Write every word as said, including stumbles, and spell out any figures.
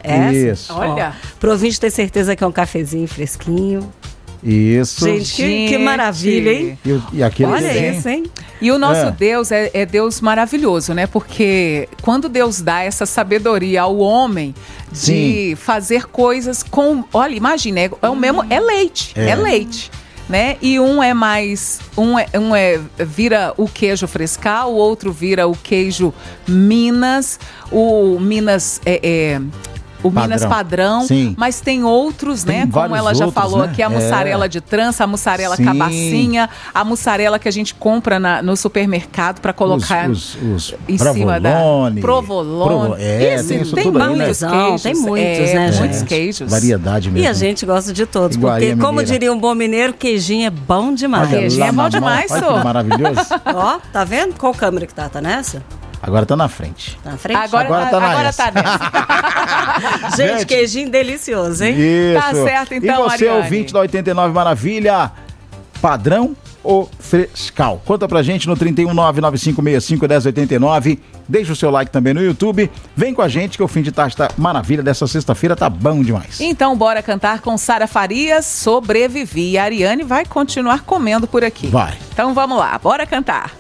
É? Isso. Olha. Pro ouvinte ter certeza que é um cafezinho fresquinho. Isso. Gente, que, que maravilha, hein? E, e aquele Olha desenho? isso, hein? E o nosso É. Deus é, é Deus maravilhoso, né? Porque quando Deus dá essa sabedoria ao homem de Sim. fazer coisas com... Olha, imagina, é, é o mesmo... É leite, é, É. leite. Né? E um é mais... Um é, um é vira o queijo frescal, o outro vira o queijo Minas. O Minas é... é O Padrão. Minas padrão, Sim. mas tem outros, Tem né? Como vários ela já outros, falou né? aqui, a É. mussarela de trança, a mussarela Sim. cabacinha, a mussarela que a gente compra na- no supermercado para colocar Os, os, os em cima da provolone. provolone. Provo- é, Isso, tem isso tem tudo aí, né? muitos Não, queijos. tem muitos, é, né, Muitos gente? queijos. Variedade mesmo. E a gente gosta de todos, Iguaria porque, como mineira. diria um bom mineiro, queijinho é bom demais. Olha Queijinho lá é bom na mão. demais, Olha só. que maravilhoso. Ó, tá vendo? Qual câmera que tá? Tá nessa? Agora tá na frente. Tá na frente? Agora, Agora agora tá tá, na agora essa. tá nessa. Gente, gente. queijinho delicioso, hein? Isso. Tá certo, então, E você, Ariane? ouvinte da oitenta e nove Maravilha, padrão ou frescal? Conta pra gente no trinta e um, nove nove cinco seis cinco, um zero oito nove. Deixa o seu like também no YouTube. Vem com a gente que o fim de tarde tá maravilha. Dessa sexta-feira tá bom demais. Então, bora cantar com Sara Farias, Sobrevivi. E a Ariane vai continuar comendo por aqui. Vai. Então, vamos lá, bora cantar.